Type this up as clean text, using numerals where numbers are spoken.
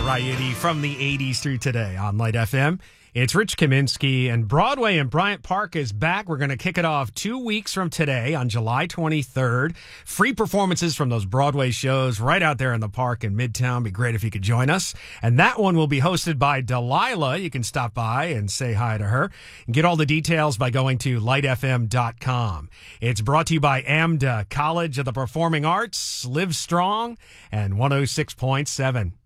variety from the 80s through today on Light FM. It's Rich Kaminsky, and Broadway in Bryant Park is back. We're going to kick it off 2 weeks from today on July 23rd. Free performances from those Broadway shows right out there in the park in Midtown. Be great if you could join us. And that one will be hosted by Delilah. You can stop by and say hi to her. And get all the details by going to lightfm.com. It's brought to you by AMDA, College of the Performing Arts, Live Strong, and 106.7.